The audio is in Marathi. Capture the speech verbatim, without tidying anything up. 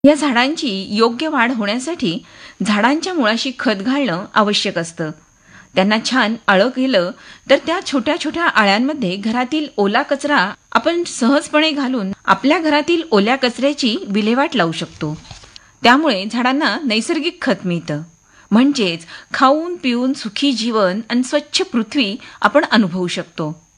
या झाडांची योग्य वाढ होण्यासाठी झाडांच्या मुळाशी खत घालणं आवश्यक असतं. त्यांना छान आळं केलं तर त्या छोट्या छोट्या आळ्यांमध्ये घरातील ओला कचरा आपण सहजपणे घालून आपल्या घरातील ओल्या कचऱ्याची विल्हेवाट लावू शकतो. त्यामुळे झाडांना नैसर्गिक खत मिळतं. म्हणजेच खाऊन पिऊन सुखी जीवन आणि स्वच्छ पृथ्वी आपण अनुभवू शकतो.